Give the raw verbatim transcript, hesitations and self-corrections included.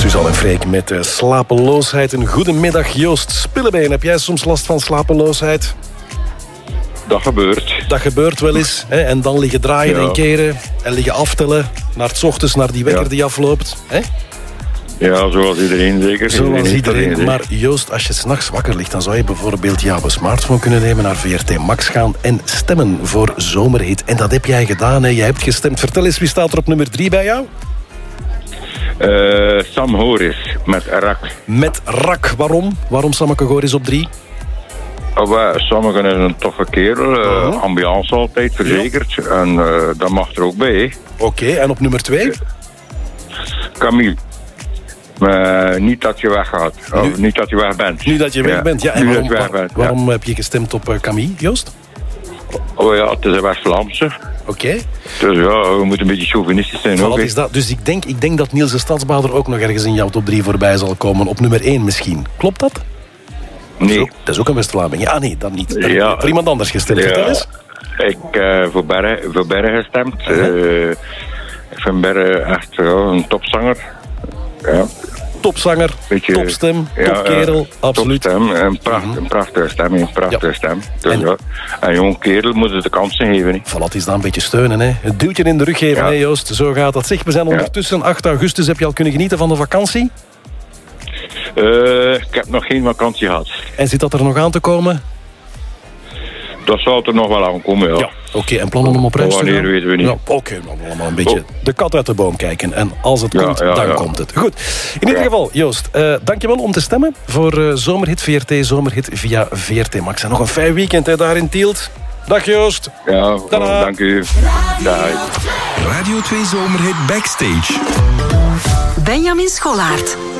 Suzanne en Freek met uh, slapeloosheid. Een goedemiddag, Joost Spillebeen. Heb jij soms last van slapeloosheid? Dat gebeurt. Dat gebeurt wel eens. Hè? En dan liggen draaien Ja. en keren. En liggen aftellen. Naar het 's ochtends, naar die wekker Ja. die afloopt. Hè? Ja, zoals iedereen zeker. Zoals iedereen. zeker. Maar Joost, als je 's nachts wakker ligt, dan zou je bijvoorbeeld jouw smartphone kunnen nemen, naar V R T Max gaan en stemmen voor Zomerhit. En dat heb jij gedaan, hè? Je hebt gestemd. Vertel eens, wie staat er op nummer drie bij jou? Uh, Sam Horis met Rak. Met Rak. Waarom? Waarom Sammeke Goris op drie? Oh, sommigen is een toffe kerel. Uh, Uh-huh. Ambiance altijd verzekerd. Ja. En uh, dat mag er ook bij. Hè. Oké, okay, en op nummer twee? Camille. Uh, niet dat je weg gaat. Nu, of niet dat je weg bent. Nu dat je weg ja. bent. Ja, en nu waarom, dat je weg waar, bent, waarom ja. heb je gestemd op uh, Camille, Joost? Oh ja, het is een West-Vlaamse. Oké. Okay. Dus ja, we moeten een beetje chauvinistisch zijn. Voilà, ook, is dat. Dus ik denk, ik denk dat Niels de Stadsbader ook nog ergens in jouw top drie voorbij zal komen. Op nummer één misschien. Klopt dat? Nee. Dat is ook, dat is ook een West-Vlaming. Ja, nee, dat niet. Dat ja. Voor iemand anders gestemd. Ja. Vertel eens. Ik uh, voor Berre, voor Berre gestemd. Uh-huh. Uh, ik vind Berre echt ja, een topzanger. Ja. Topzanger, beetje, topstem, ja, topkerel, uh, absoluut. Topstem, een, pracht, mm-hmm. een prachtige stem, een prachtige ja. stem. Dus en, ja, een jong kerel moet het de kansen geven. Voilà, het is dan een beetje steunen. Hè. Het duwtje in de rug geven, ja. hè, Joost. Zo gaat dat. Zeg, we zijn ondertussen ja. acht augustus. Heb je al kunnen genieten van de vakantie? Uh, ik heb nog geen vakantie gehad. En zit dat er nog aan te komen? Dat zal er nog wel aankomen, ja. ja Oké, okay, en plannen om op reis te gaan? Wanneer weten we niet. Ja, Oké, okay, dan allemaal een beetje oh. de kat uit de boom kijken. En als het ja, komt, ja, dan ja. komt het. Goed. In ieder geval, Joost, uh, dankjewel om te stemmen voor uh, Zomerhit V R T, Zomerhit via V R T Max. En nog een fijn weekend hè, daar in Tielt. Dag Joost. Ja, oh, dank u. Dag. Radio twee Zomerhit Backstage. Benjamin Schollaert.